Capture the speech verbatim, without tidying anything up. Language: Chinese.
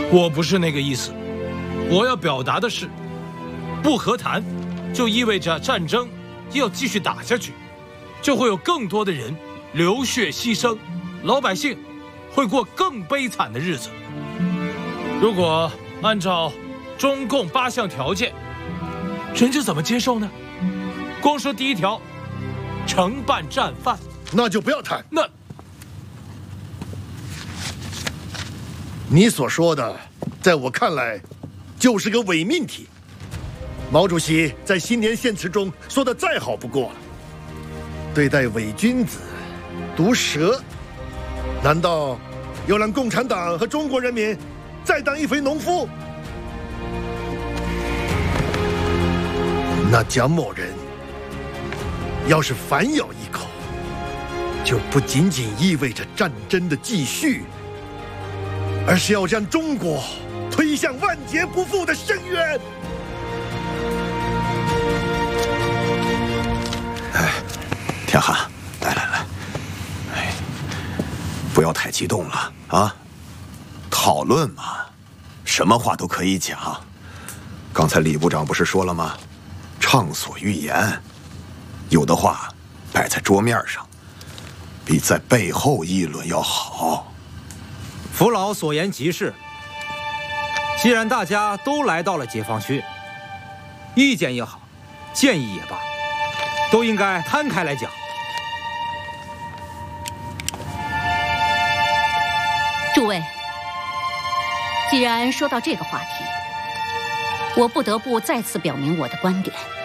我不是那个意思，我要表达的是，不和谈，就意味着战争要继续打下去，就会有更多的人流血牺牲，老百姓会过更悲惨的日子。如果按照中共八项条件，人家怎么接受呢？光说第一条，承办战犯， 那就不要谈。 那你所说的，在我看来，就是个伪命题。毛主席在新年献词中说的再好不过了，对待伪君子、毒蛇，难道要让共产党和中国人民再当一回农夫？那蒋某人要是反咬一口，就不仅仅意味着战争的继续，而是要将中国推向万劫不复的深渊。 哎，天寒，来来来，哎，不要太激动了啊！讨论嘛，什么话都可以讲。刚才李部长不是说了吗？畅所欲言，有的话摆在桌面上，比在背后议论要好。 扶老所言极是。既然大家都来到了解放区，意见也好，建议也罢，都应该摊开来讲。 诸位，既然说到这个话题，我不得不再次表明我的观点。